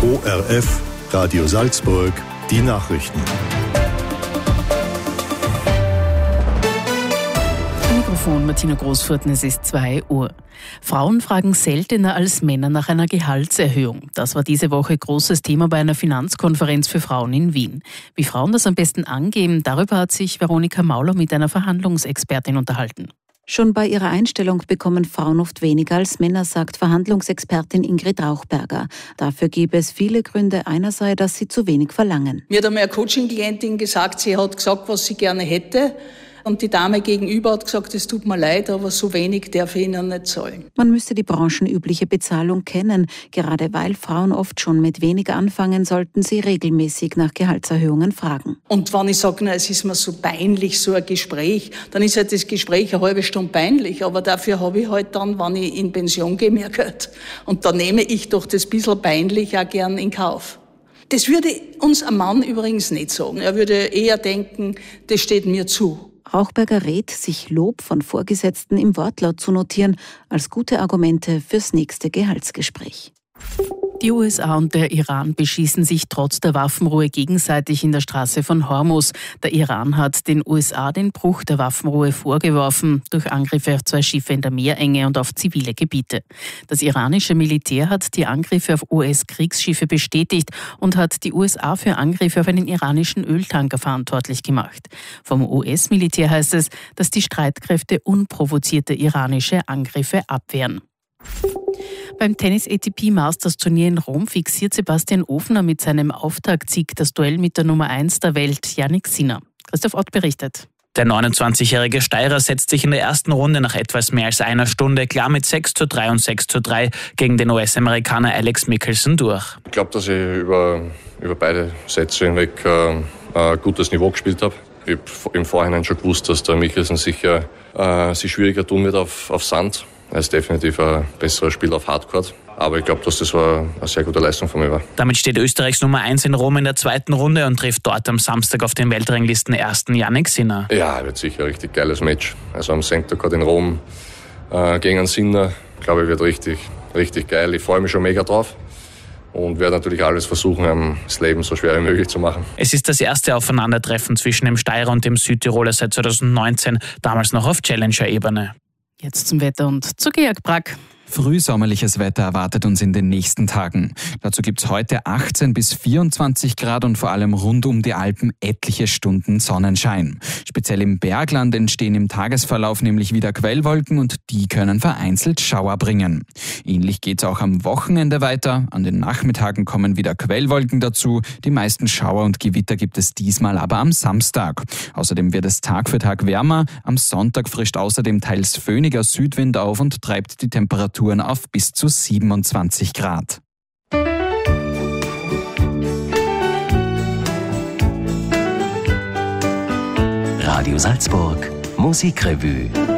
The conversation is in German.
ORF, Radio Salzburg, die Nachrichten. Mikrofon Martina Großfurten, es ist 2 Uhr. Frauen fragen seltener als Männer nach einer Gehaltserhöhung. Das war diese Woche großes Thema bei einer Finanzkonferenz für Frauen in Wien. Wie Frauen das am besten angeben, darüber hat sich Veronika Mauler mit einer Verhandlungsexpertin unterhalten. Schon bei ihrer Einstellung bekommen Frauen oft weniger als Männer, sagt Verhandlungsexpertin Ingrid Rauchberger. Dafür gäbe es viele Gründe. Einer sei, dass sie zu wenig verlangen. Mir hat einmal eine Coaching-Klientin gesagt, sie hat gesagt, was sie gerne hätte. Und die Dame gegenüber hat gesagt, es tut mir leid, aber so wenig darf ich Ihnen nicht zahlen. Man müsste die branchenübliche Bezahlung kennen. Gerade weil Frauen oft schon mit weniger anfangen, sollten sie regelmäßig nach Gehaltserhöhungen fragen. Und wenn ich sage, es ist mir so peinlich, so ein Gespräch, dann ist halt das Gespräch eine halbe Stunde peinlich. Aber dafür habe ich halt dann, wenn ich in Pension gehe, mehr Geld. Und da nehme ich doch das bisschen peinlich auch gern in Kauf. Das würde uns ein Mann übrigens nicht sagen. Er würde eher denken, das steht mir zu. Rauchberger rät, sich Lob von Vorgesetzten im Wortlaut zu notieren, als gute Argumente fürs nächste Gehaltsgespräch. Die USA und der Iran beschießen sich trotz der Waffenruhe gegenseitig in der Straße von Hormuz. Der Iran hat den USA den Bruch der Waffenruhe vorgeworfen, durch Angriffe auf 2 Schiffe in der Meerenge und auf zivile Gebiete. Das iranische Militär hat die Angriffe auf US-Kriegsschiffe bestätigt und hat die USA für Angriffe auf einen iranischen Öltanker verantwortlich gemacht. Vom US-Militär heißt es, dass die Streitkräfte unprovozierte iranische Angriffe abwehren. Beim Tennis-ATP-Masters-Turnier in Rom fixiert Sebastian Ofner mit seinem Auftaktsieg das Duell mit der Nummer 1 der Welt, Jannik Sinner. Christoph Ott berichtet. Der 29-jährige Steirer setzt sich in der ersten Runde nach etwas mehr als einer Stunde klar mit 6:3 und 6:3 gegen den US-Amerikaner Alex Michelsen durch. Ich glaube, dass ich über beide Sätze hinweg ein gutes Niveau gespielt habe. Ich habe im Vorhinein schon gewusst, dass der Michelsen sicher sich schwieriger tun wird auf Sand. Er ist definitiv ein besserer Spieler auf Hardcourt. Aber ich glaube, dass das eine sehr gute Leistung von mir war. Damit steht Österreichs Nummer 1 in Rom in der zweiten Runde und trifft dort am Samstag auf den Weltranglisten-Ersten Jannik Sinner. Ja, wird sicher ein richtig geiles Match. Also am Center Court in Rom gegen einen Sinner, glaube ich, wird richtig geil. Ich freue mich schon mega drauf. Und werde natürlich alles versuchen, das Leben so schwer wie möglich zu machen. Es ist das erste Aufeinandertreffen zwischen dem Steirer und dem Südtiroler seit 2019, damals noch auf Challenger-Ebene. Jetzt zum Wetter und zu Georg Brack. Frühsommerliches Wetter erwartet uns in den nächsten Tagen. Dazu gibt's heute 18 bis 24 Grad und vor allem rund um die Alpen etliche Stunden Sonnenschein. Speziell im Bergland entstehen im Tagesverlauf nämlich wieder Quellwolken und die können vereinzelt Schauer bringen. Ähnlich geht's auch am Wochenende weiter. An den Nachmittagen kommen wieder Quellwolken dazu. Die meisten Schauer und Gewitter gibt es diesmal aber am Samstag. Außerdem wird es Tag für Tag wärmer. Am Sonntag frischt außerdem teils föhniger Südwind auf und treibt die Temperaturen auf bis zu 27 Grad. Radio Salzburg Musikrevue.